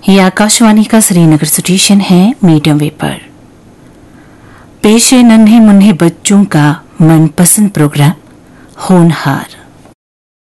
ये आकाशवाणी का श्रीनगर स्टेशन है मीडियम वेव पर। पेश है नन्हे मुन्ने बच्चों का मनपसंद प्रोग्राम होनहार।